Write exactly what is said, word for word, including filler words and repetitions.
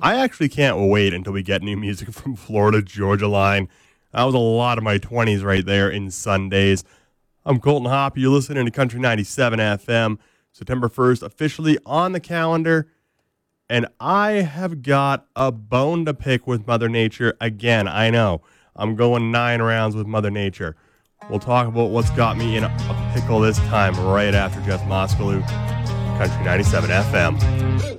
I actually can't wait until we get new music from Florida Georgia Line. That was a lot of my twenties right there in Sundays. I'm Colton Hoppe. You're listening to Country ninety-seven F M. September first, officially on the calendar. And I have got a bone to pick with Mother Nature again. I know. I'm going nine rounds with Mother Nature. We'll talk about what's got me in a pickle this time right after Jeff Moskalew, Country ninety-seven F M.